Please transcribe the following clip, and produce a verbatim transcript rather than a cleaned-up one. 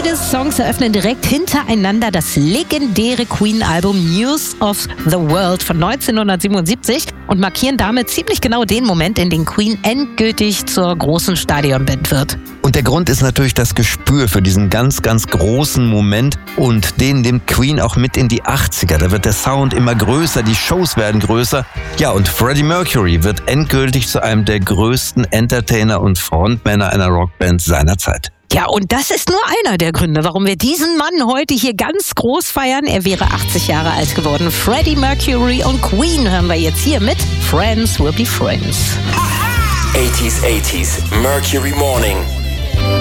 Beide Songs eröffnen direkt hintereinander das legendäre Queen-Album News of the World von neunzehnhundertsiebenundsiebzig und markieren damit ziemlich genau den Moment, in dem Queen endgültig zur großen Stadionband wird. Und der Grund ist natürlich das Gespür für diesen ganz, ganz großen Moment und den nimmt Queen auch mit in die achtziger. Da wird der Sound immer größer, die Shows werden größer. Ja, und Freddie Mercury wird endgültig zu einem der größten Entertainer und Frontmänner einer Rockband seiner Zeit. Ja, und das ist nur einer der Gründe, warum wir diesen Mann heute hier ganz groß feiern. Er wäre achtzig Jahre alt geworden. Freddie Mercury und Queen hören wir jetzt hier mit Friends Will Be Friends. eighties eighties Mercury Morning.